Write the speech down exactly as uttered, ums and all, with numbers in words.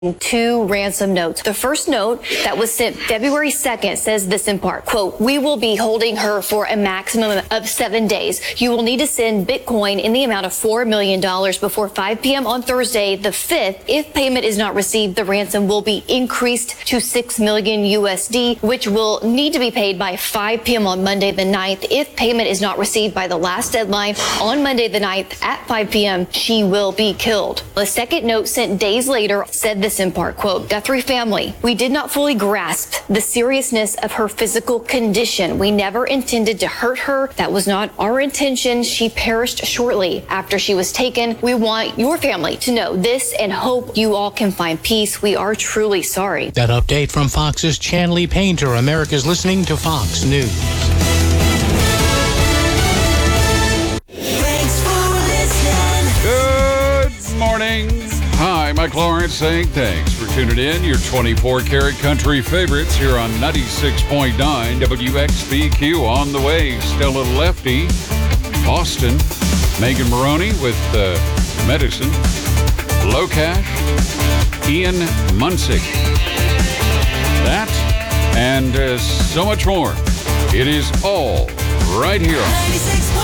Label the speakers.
Speaker 1: Two ransom notes. The first note that was sent February second says this in part, quote, "We will be holding her for a maximum of seven days. You will need to send Bitcoin in the amount of four million dollars before five p.m. on Thursday, the fifth. If payment is not received, the ransom will be increased to six million U S D, which will need to be paid by five p.m. on Monday the ninth. If payment is not received by the last deadline on Monday the ninth at five p.m., she will be killed." The second note sent days later said this in part, quote, "Guthrie family, we did not fully grasp the seriousness of her physical condition. We never intended to hurt her. That was not our intention. She perished shortly after she was taken. We want your family to know this and hope you all can find peace. We are truly sorry."
Speaker 2: That update from Fox's Chanley Painter. America's listening to Fox News.
Speaker 3: Thanks for listening.
Speaker 4: Good morning. Hi, Mike Lawrence saying thanks for tuning in. Your twenty-four karat country favorites here on ninety-six point nine W X B Q. On the way, Stella Lefty, Boston, Megan Maroney with uh, Medicine, Low Cash, Ian Munsick. That and uh, so much more. It is all right here on